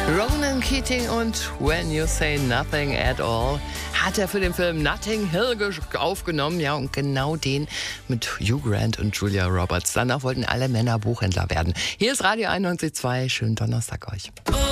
Ronan Keating und When You Say Nothing at All hat er für den Film Notting Hill aufgenommen. Ja, und genau den mit Hugh Grant und Julia Roberts. Danach wollten alle Männer Buchhändler werden. Hier ist Radio 91.2. Schönen Donnerstag euch.